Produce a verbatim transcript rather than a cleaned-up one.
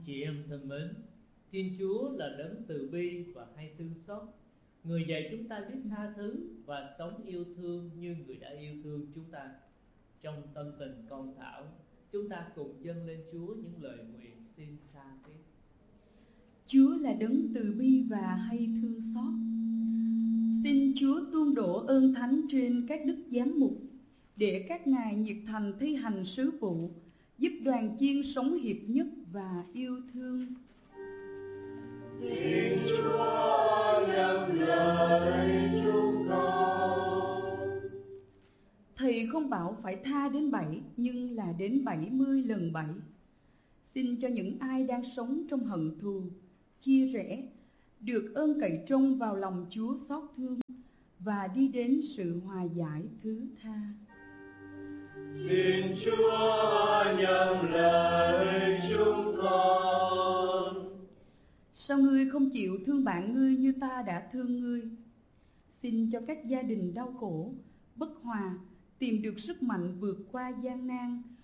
chị em thân mến, Thiên Chúa là đấng từ bi và hay thương xót. Người dạy chúng ta biết tha thứ và sống yêu thương như Người đã yêu thương chúng ta. Trong tâm tình con thảo, chúng ta cùng dâng lên Chúa những lời nguyện xin tha thiết. Chúa là đấng từ bi và hay thương xót. Xin Chúa tuôn đổ ơn thánh trên các đức giám mục, để các ngài nhiệt thành thi hành sứ vụ, giúp đoàn chiên sống hiệp nhất và yêu thương. Xin Chúa nhận lời chúng con. Thầy không bảo phải tha đến bảy, nhưng là đến bảy mươi lần bảy. Xin cho những ai đang sống trong hận thù, chia rẽ, được ơn cậy trông vào lòng Chúa xót thương và đi đến sự hòa giải thứ tha. Xin Chúa nhận lời chúng con. Sao ngươi không chịu thương bạn ngươi như ta đã thương ngươi? Xin cho các gia đình đau khổ, bất hòa tìm được sức mạnh vượt qua gian nan